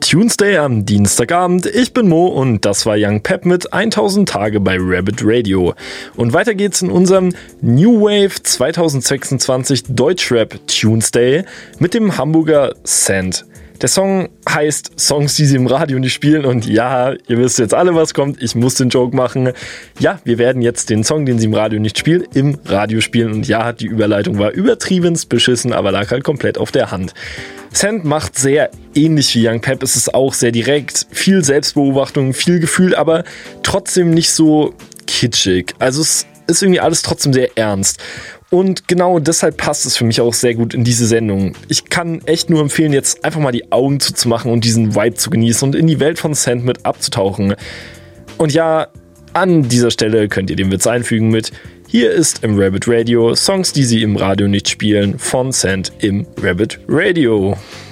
Tuesday am Dienstagabend. Ich bin Mo und das war Young Pep mit 1000 Tage bei Rabbit Radio. Und weiter geht's in unserem New Wave 2026 Deutschrap Tuesday mit dem Hamburger Sand. Der Song heißt Songs, die sie im Radio nicht spielen, und ja, ihr wisst jetzt alle, was kommt. Ich muss den Joke machen. Ja, wir werden jetzt den Song, den sie im Radio nicht spielen, im Radio spielen, und ja, die Überleitung war übertriebenst beschissen, aber lag halt komplett auf der Hand. Sand macht sehr ähnlich wie Young Pep. Es ist auch sehr direkt, viel Selbstbeobachtung, viel Gefühl, aber trotzdem nicht so kitschig. Also es ist irgendwie alles trotzdem sehr ernst. Und genau deshalb passt es für mich auch sehr gut in diese Sendung. Ich kann echt nur empfehlen, jetzt einfach mal die Augen zuzumachen und diesen Vibe zu genießen und in die Welt von Sand mit abzutauchen. Und ja, an dieser Stelle könnt ihr den Witz einfügen mit: Hier ist im Rabbit Radio Songs, die sie im Radio nicht spielen, von Sand im Rabbit Radio.